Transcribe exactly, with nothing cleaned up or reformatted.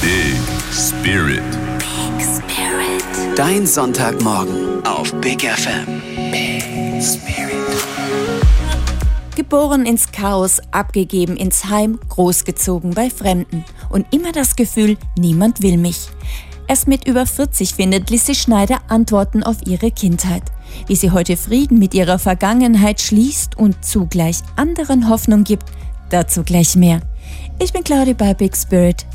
Big Spirit. Big Spirit. Dein Sonntagmorgen auf Big F M. Big Spirit. Geboren ins Chaos, abgegeben ins Heim, großgezogen bei Fremden. Und immer das Gefühl, niemand will mich. Erst mit über vierzig findet Lissy Schneider Antworten auf ihre Kindheit. Wie sie heute Frieden mit ihrer Vergangenheit schließt und zugleich anderen Hoffnung gibt, dazu gleich mehr. Ich bin Claudia bei Big Spirit.